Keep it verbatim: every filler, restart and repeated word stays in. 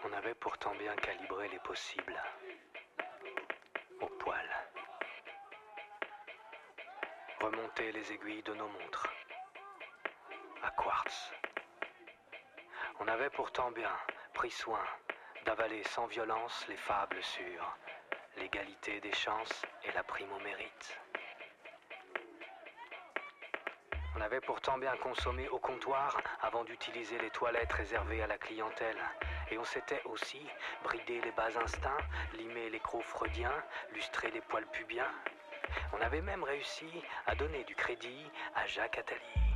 On avait pourtant bien calibré les possibles. Au poil. Remonter les aiguilles de nos montres. À quartz. On avait pourtant bien pris soin d'avaler sans violence les fables sur l'égalité des chances et la prime au mérite. On avait pourtant bien consommé au comptoir avant d'utiliser les toilettes réservées à la clientèle. Et on s'était aussi bridé les bas instincts, limé les crocs freudiens, lustré les poils pubiens. On avait même réussi à donner du crédit à Jacques Attali.